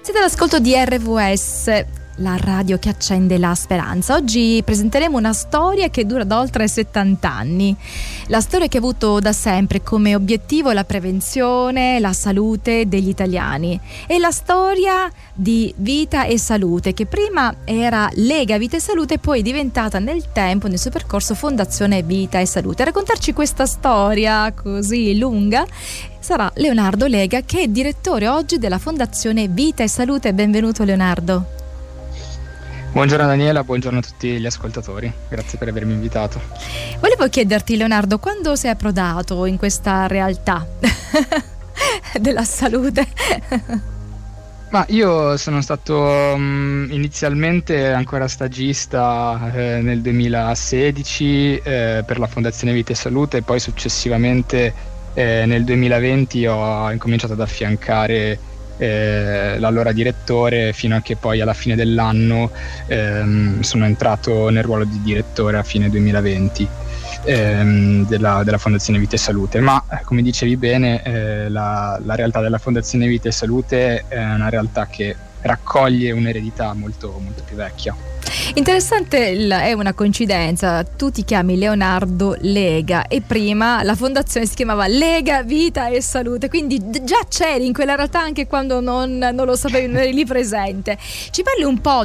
Siete all'ascolto di RVS, la radio che accende la speranza. Oggi presenteremo una storia che dura da oltre 70 anni. La storia che ha avuto da sempre come obiettivo la prevenzione, la salute degli italiani. È la storia di Vita e Salute, che prima era Lega Vita e Salute e poi è diventata nel tempo, nel suo percorso, Fondazione Vita e Salute. A raccontarci questa storia così lunga sarà Leonardo Lega, che è direttore oggi della Fondazione Vita e Salute. Benvenuto Leonardo. Buongiorno Daniela, buongiorno a tutti gli ascoltatori, grazie per avermi invitato. Volevo chiederti Leonardo, quando sei approdato in questa realtà della salute? Ma io sono stato inizialmente ancora stagista nel 2016 per la Fondazione Vita e Salute e poi successivamente nel 2020 ho incominciato ad affiancare l'allora direttore fino a che poi alla fine dell'anno sono entrato nel ruolo di direttore a fine 2020 della Fondazione Vita e Salute. Ma come dicevi bene, la realtà della Fondazione Vita e Salute è una realtà che raccoglie un'eredità molto, molto più vecchia. Interessante, è una coincidenza, tu ti chiami Leonardo Lega e prima la fondazione si chiamava Lega Vita e Salute, quindi già c'eri in quella realtà anche quando non lo sapevi, non eri lì presente. Ci parli un po'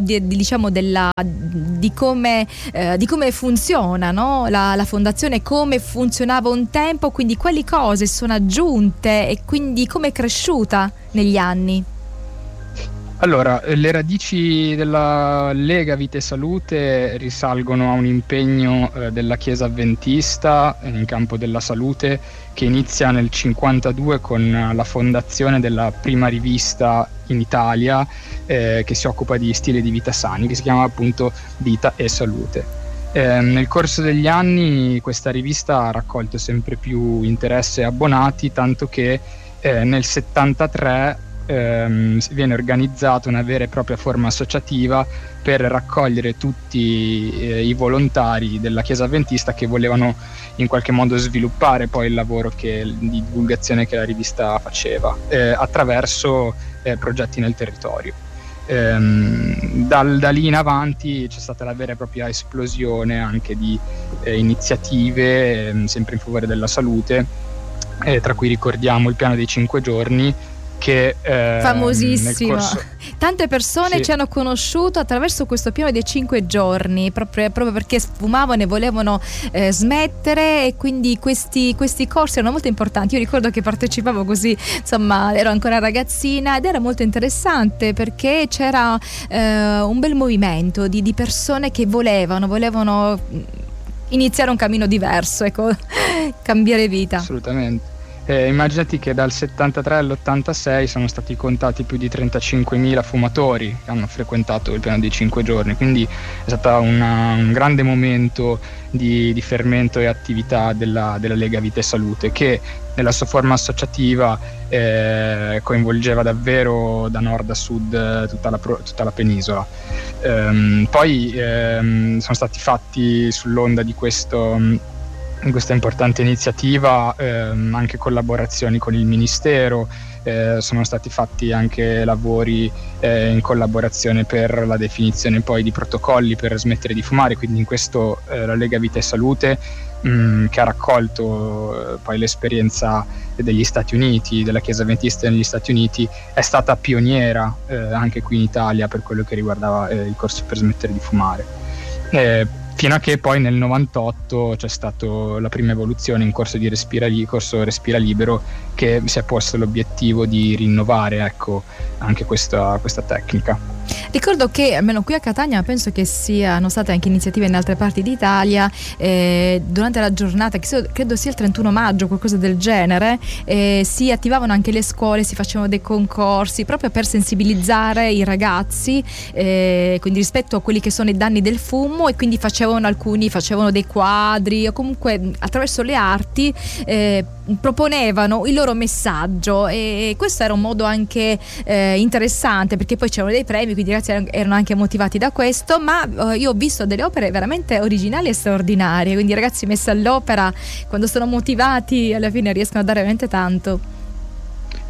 di come funziona, no? la fondazione, come funzionava un tempo, quindi quali cose sono aggiunte e quindi come è cresciuta negli anni? Allora, le radici della Lega Vita e Salute risalgono a un impegno della Chiesa Avventista in campo della salute che inizia nel 1952 con la fondazione della prima rivista in Italia che si occupa di stili di vita sani, che si chiama appunto Vita e Salute. Nel corso degli anni questa rivista ha raccolto sempre più interesse e abbonati, tanto che nel 1973 viene organizzata una vera e propria forma associativa per raccogliere tutti i volontari della Chiesa Avventista che volevano in qualche modo sviluppare poi il lavoro di divulgazione che la rivista faceva attraverso progetti nel territorio. Da lì in avanti c'è stata la vera e propria esplosione anche di iniziative sempre in favore della salute, tra cui ricordiamo il piano dei 5 giorni, che famosissimo. Tante persone sì, ci hanno conosciuto attraverso questo piano dei 5 giorni, proprio perché sfumavano e volevano smettere, e quindi questi corsi erano molto importanti. Io ricordo che partecipavo così, insomma, ero ancora ragazzina ed era molto interessante perché c'era un bel movimento di persone che volevano iniziare un cammino diverso, ecco, cambiare vita. Assolutamente. Immaginati che dal 73 all'86 sono stati contati più di 35.000 fumatori che hanno frequentato il piano dei 5 giorni, quindi è stato un grande momento di fermento e attività della Lega Vita e Salute, che nella sua forma associativa coinvolgeva davvero da nord a sud tutta la penisola. Poi sono stati fatti sull'onda di in questa importante iniziativa anche collaborazioni con il Ministero, sono stati fatti anche lavori in collaborazione per la definizione poi di protocolli per smettere di fumare, quindi in questo la Lega Vita e Salute che ha raccolto poi l'esperienza degli Stati Uniti, della Chiesa Adventista negli Stati Uniti, è stata pioniera anche qui in Italia per quello che riguardava il corso per smettere di fumare. Fino a che poi nel 98 c'è stata la prima evoluzione in corso Respira Libero, che si è posto l'obiettivo di rinnovare, ecco, anche questa tecnica. Ricordo che almeno qui a Catania, penso che siano state anche iniziative in altre parti d'Italia, durante la giornata, che credo sia il 31 maggio, qualcosa del genere, si attivavano anche le scuole, si facevano dei concorsi proprio per sensibilizzare i ragazzi, quindi rispetto a quelli che sono i danni del fumo, e quindi alcuni facevano dei quadri o comunque attraverso le arti proponevano il loro messaggio, e questo era un modo anche interessante, perché poi c'erano dei premi, quindi i ragazzi erano anche motivati da questo. Ma io ho visto delle opere veramente originali e straordinarie, quindi i ragazzi messi all'opera, quando sono motivati, alla fine riescono a dare veramente tanto.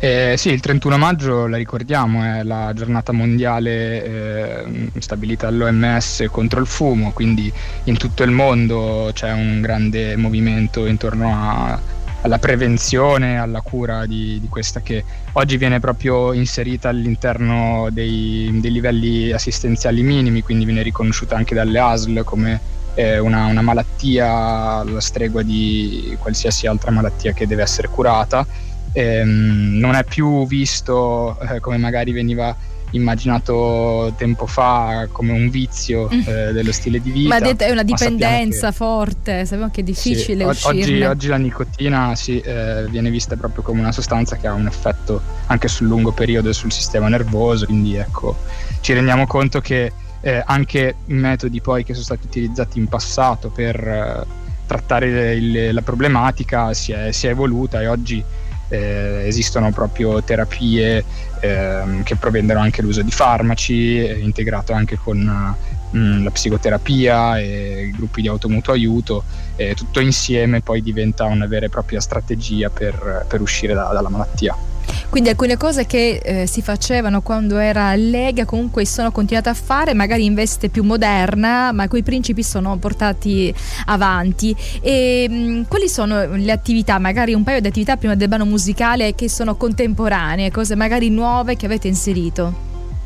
Sì, il 31 maggio la ricordiamo, è la giornata mondiale stabilita dall'OMS contro il fumo, quindi in tutto il mondo c'è un grande movimento intorno alla prevenzione, alla cura di questa, che oggi viene proprio inserita all'interno dei livelli assistenziali minimi, quindi viene riconosciuta anche dalle ASL come una malattia alla stregua di qualsiasi altra malattia che deve essere curata. Non è più visto come magari veniva immaginato tempo fa come un vizio dello stile di vita, ma è una dipendenza forte, sappiamo che è difficile uscirne. Oggi la nicotina viene vista proprio come una sostanza che ha un effetto anche sul lungo periodo sul sistema nervoso, quindi ecco, ci rendiamo conto che anche i metodi poi che sono stati utilizzati in passato per trattare la problematica si è evoluta, e oggi esistono proprio terapie che prevedono anche l'uso di farmaci, integrato anche con la psicoterapia e gruppi di automutuo aiuto, e tutto insieme poi diventa una vera e propria strategia per uscire dalla malattia. Quindi alcune cose che si facevano quando era Lega comunque sono continuate a fare, magari in veste più moderna, ma quei principi sono portati avanti. E quali sono le attività, magari un paio di attività prima del brano musicale, che sono contemporanee, cose magari nuove che avete inserito?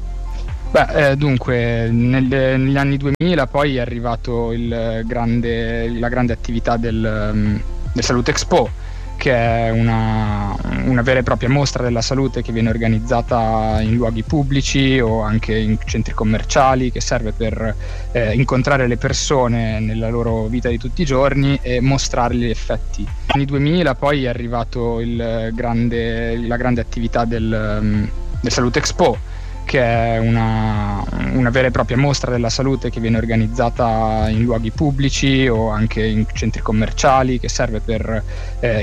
Dunque negli anni 2000 poi è arrivato la grande attività del Salute Expo, che è una vera e propria mostra della salute che viene organizzata in luoghi pubblici o anche in centri commerciali, che serve per incontrare le persone nella loro vita di tutti i giorni e mostrargli gli effetti. Negli anni 2000 poi è arrivato la grande attività del Salute Expo, che è una vera e propria mostra della salute che viene organizzata in luoghi pubblici o anche in centri commerciali, che serve per